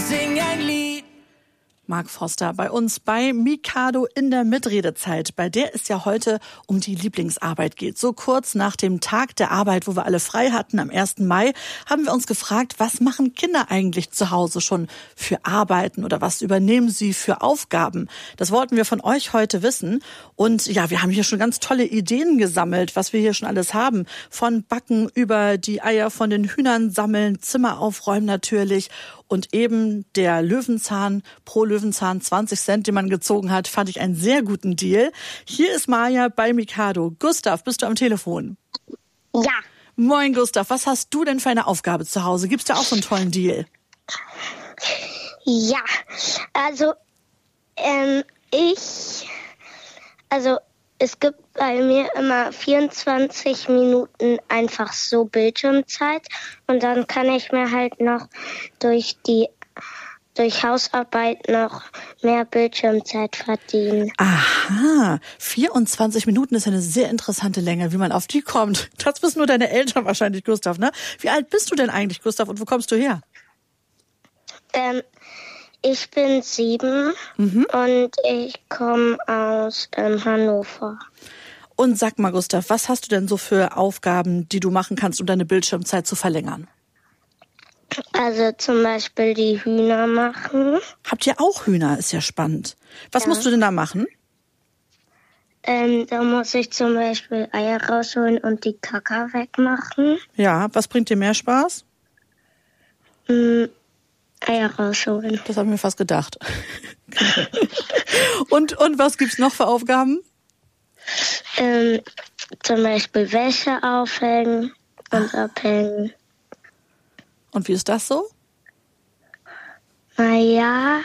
sing ein Lied. Mark Foster bei uns bei Mikado in der Mitredezeit, bei der es ja heute um die Lieblingsarbeit geht. So kurz nach dem Tag der Arbeit, wo wir alle frei hatten, am 1. Mai, haben wir uns gefragt, was machen Kinder eigentlich zu Hause schon für Arbeiten oder was übernehmen sie für Aufgaben? Das wollten wir von euch heute wissen. Und ja, wir haben hier schon ganz tolle Ideen gesammelt, was wir hier schon alles haben. Von Backen über die Eier von den Hühnern sammeln, Zimmer aufräumen natürlich. Und eben der Löwenzahn, pro Löwenzahn 20 Cent, den man gezogen hat, fand ich einen sehr guten Deal. Hier ist Maja bei Mikado. Gustav, bist du am Telefon? Ja. Moin Gustav, was hast du denn für eine Aufgabe zu Hause? Gibt's da auch so einen tollen Deal? Ja, also es gibt bei mir immer 24 Minuten einfach so Bildschirmzeit und dann kann ich mir halt noch durch Hausarbeit noch mehr Bildschirmzeit verdienen. Aha, 24 Minuten ist eine sehr interessante Länge, wie man auf die kommt. Das wissen nur deine Eltern wahrscheinlich, Gustav, ne? Wie alt bist du denn eigentlich, Gustav, und wo kommst du her? Ich bin 7 und ich komme aus Hannover. Und sag mal, Gustav, was hast du denn so für Aufgaben, die du machen kannst, um deine Bildschirmzeit zu verlängern? Also zum Beispiel die Hühner machen. Habt ihr auch Hühner? Ist ja spannend. Was musst du denn da machen? Da muss ich zum Beispiel Eier rausholen und die Kaka wegmachen. Ja, was bringt dir mehr Spaß? Eier rausholen. Das habe ich mir fast gedacht. Und was gibt's noch für Aufgaben? Zum Beispiel Wäsche aufhängen und abhängen. Und wie ist das so? Naja.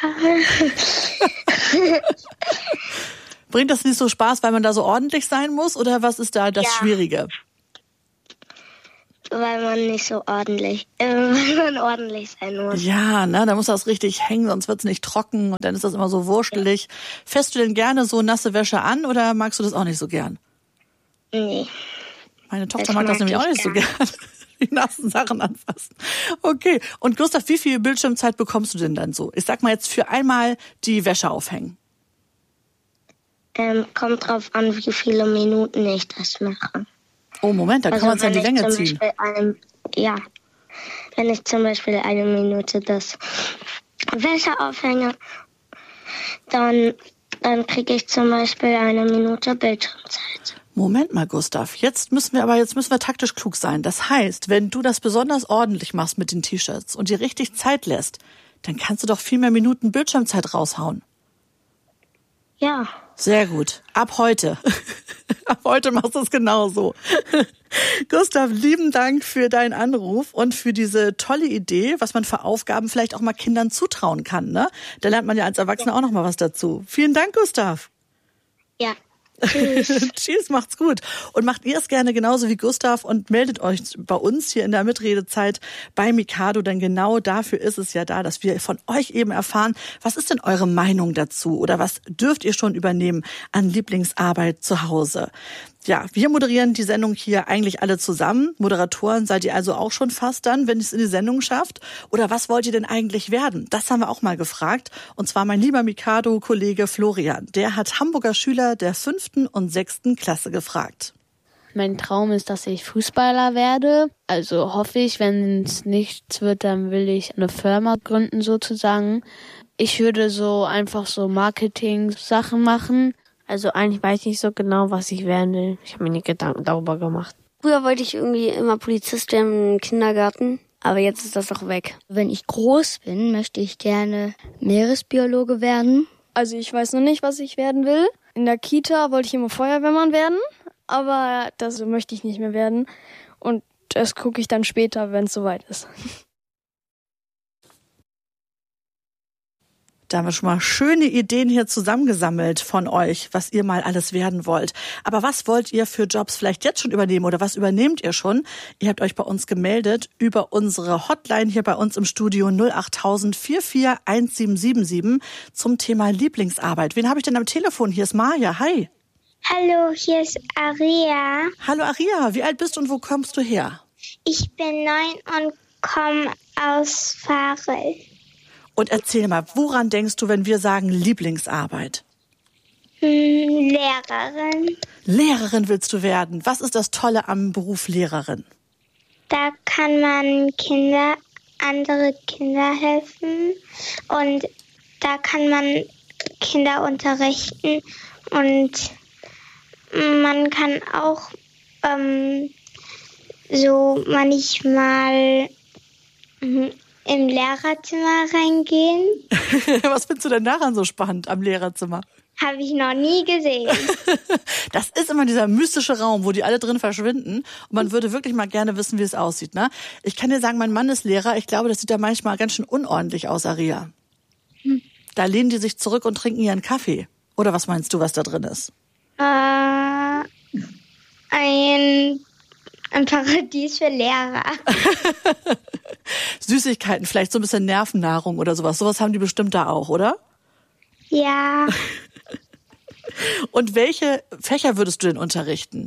Bringt das nicht so Spaß, weil man da so ordentlich sein muss? Oder was ist da das Schwierige? Weil man ordentlich sein muss. Ja, ne, da muss das richtig hängen, sonst wird's nicht trocken und dann ist das immer so wurstelig. Fässt du denn gerne so nasse Wäsche an oder magst du das auch nicht so gern? Nee. Meine Tochter mag das nämlich auch nicht so gern. Die nassen Sachen anfassen. Okay. Und Gustav, wie viel Bildschirmzeit bekommst du denn dann so? Ich sag mal jetzt für einmal die Wäsche aufhängen. Kommt drauf an, wie viele Minuten ich das mache. Oh, Moment, da kann man es an die Länge ziehen. Wenn ich zum Beispiel 1 Minute das Wäsche aufhänge, dann kriege ich zum Beispiel 1 Minute Bildschirmzeit. Moment mal, Gustav. Jetzt müssen wir taktisch klug sein. Das heißt, wenn du das besonders ordentlich machst mit den T-Shirts und dir richtig Zeit lässt, dann kannst du doch viel mehr Minuten Bildschirmzeit raushauen. Ja. Sehr gut. Ab heute. Ab heute machst du es genauso. Gustav, lieben Dank für deinen Anruf und für diese tolle Idee, was man für Aufgaben vielleicht auch mal Kindern zutrauen kann, ne? Da lernt man ja als Erwachsener auch noch mal was dazu. Vielen Dank, Gustav. Ja. Tschüss. Tschüss, macht's gut. Und macht ihr es gerne genauso wie Gustav und meldet euch bei uns hier in der Mitredezeit bei Mikado, denn genau dafür ist es ja da, dass wir von euch eben erfahren, was ist denn eure Meinung dazu oder was dürft ihr schon übernehmen an Lieblingsarbeit zu Hause? Ja, wir moderieren die Sendung hier eigentlich alle zusammen. Moderatoren seid ihr also auch schon fast dann, wenn ihr es in die Sendung schafft. Oder was wollt ihr denn eigentlich werden? Das haben wir auch mal gefragt. Und zwar mein lieber Mikado-Kollege Florian. Der hat Hamburger Schüler der 5. und 6. Klasse gefragt. Mein Traum ist, dass ich Fußballer werde. Also hoffe ich, wenn es nichts wird, dann will ich eine Firma gründen sozusagen. Ich würde so einfach so Marketing-Sachen machen. Also eigentlich weiß ich nicht so genau, was ich werden will. Ich habe mir nie Gedanken darüber gemacht. Früher wollte ich irgendwie immer Polizist werden im Kindergarten, aber jetzt ist das auch weg. Wenn ich groß bin, möchte ich gerne Meeresbiologe werden. Also ich weiß noch nicht, was ich werden will. In der Kita wollte ich immer Feuerwehrmann werden, aber das möchte ich nicht mehr werden. Und das gucke ich dann später, wenn es soweit ist. Da haben wir schon mal schöne Ideen hier zusammengesammelt von euch, was ihr mal alles werden wollt. Aber was wollt ihr für Jobs vielleicht jetzt schon übernehmen oder was übernehmt ihr schon? Ihr habt euch bei uns gemeldet über unsere Hotline hier bei uns im Studio 08000 441777 zum Thema Lieblingsarbeit. Wen habe ich denn am Telefon? Hier ist Maja. Hi. Hallo, hier ist Aria. Hallo Aria, wie alt bist du und wo kommst du her? Ich bin 9 und komme aus Farel. Und erzähl mal, woran denkst du, wenn wir sagen Lieblingsarbeit? Lehrerin. Lehrerin willst du werden. Was ist das Tolle am Beruf Lehrerin? Da kann man andere Kinder helfen und da kann man Kinder unterrichten und man kann auch so manchmal im Lehrerzimmer reingehen. Was findest du denn daran so spannend am Lehrerzimmer? Habe ich noch nie gesehen. Das ist immer dieser mystische Raum, wo die alle drin verschwinden. Und man würde wirklich mal gerne wissen, wie es aussieht. Ne? Ich kann dir sagen, mein Mann ist Lehrer. Ich glaube, das sieht da manchmal ganz schön unordentlich aus, Aria. Da lehnen die sich zurück und trinken ihren Kaffee. Oder was meinst du, was da drin ist? Ein Paradies für Lehrer. Süßigkeiten, vielleicht so ein bisschen Nervennahrung oder sowas. Sowas haben die bestimmt da auch, oder? Ja. Und welche Fächer würdest du denn unterrichten?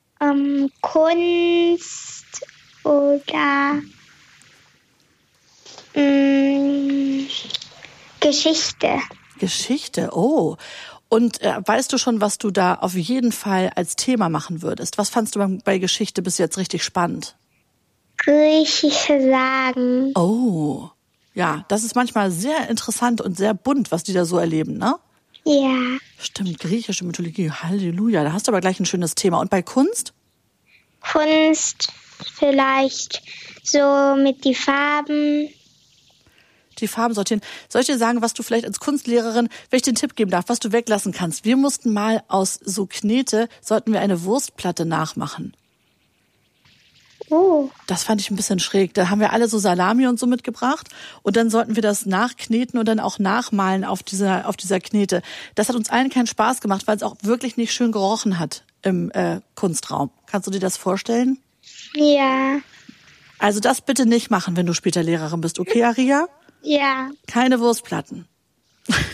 Kunst oder Geschichte. Geschichte, oh. Und weißt du schon, was du da auf jeden Fall als Thema machen würdest? Was fandst du bei Geschichte bis jetzt richtig spannend? Griechische Sagen. Oh, ja, das ist manchmal sehr interessant und sehr bunt, was die da so erleben, ne? Ja. Stimmt, griechische Mythologie, Halleluja, da hast du aber gleich ein schönes Thema. Und bei Kunst? Kunst vielleicht so mit die Farben. Die Farben sortieren. Soll ich dir sagen, was du vielleicht als Kunstlehrerin, wenn ich dir einen Tipp geben darf, was du weglassen kannst? Wir mussten mal aus so Knete, sollten wir eine Wurstplatte nachmachen. Oh. Das fand ich ein bisschen schräg. Da haben wir alle so Salami und so mitgebracht und dann sollten wir das nachkneten und dann auch nachmalen auf dieser Knete. Das hat uns allen keinen Spaß gemacht, weil es auch wirklich nicht schön gerochen hat im Kunstraum. Kannst du dir das vorstellen? Ja. Also das bitte nicht machen, wenn du später Lehrerin bist. Okay, Aria? Ja. Keine Wurstplatten.